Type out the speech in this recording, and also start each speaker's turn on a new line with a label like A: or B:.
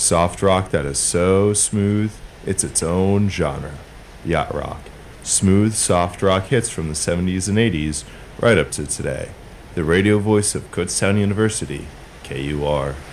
A: Soft rock that is so smooth, it's its own genre. Yacht rock. Smooth, soft rock hits from the 70s and 80s, right up to today. The radio voice of Kutztown University, KUR.